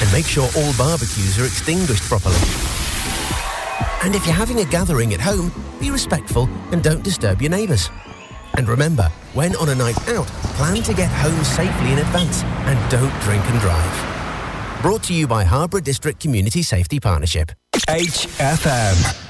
And make sure all barbecues are extinguished properly. And if you're having a gathering at home, be respectful and don't disturb your neighbours. And remember, when on a night out, plan to get home safely in advance and don't drink and drive. Brought to you by Harborough District Community Safety Partnership. HFM.